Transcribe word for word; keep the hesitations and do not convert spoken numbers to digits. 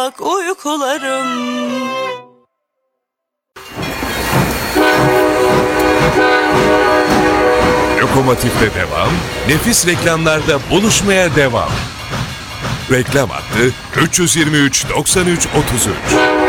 uykularım. Lokomotif'te devam, nefis reklamlarda buluşmaya devam. Reklam hattı üç yüz yirmi üç doksan üç otuz üç.